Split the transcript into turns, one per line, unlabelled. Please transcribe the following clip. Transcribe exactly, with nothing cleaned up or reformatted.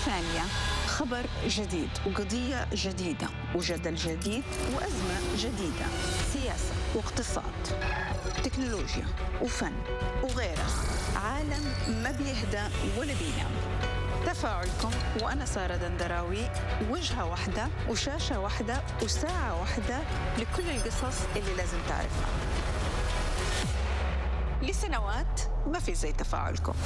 ثانية خبر جديد وقضية جديدة وجدل جديد وأزمة جديدة، سياسة واقتصاد، تكنولوجيا وفن وغيرها. عالم ما بيهدى ولا بينام. تفاعلكم وأنا سارة دندراوي، وجهة واحدة وشاشة واحدة وساعة واحدة لكل القصص اللي لازم تعرفها. لسنوات ما في زي تفاعلكم.